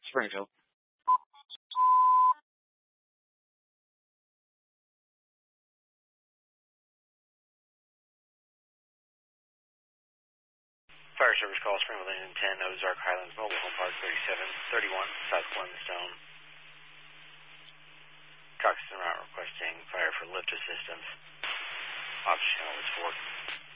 Springfield. Fire service call Springfield Engine 10, Ozark Highlands Mobile Home Park 3731, South Glenstone. Cox and route requesting fire for lift assistance. Option channel is 4.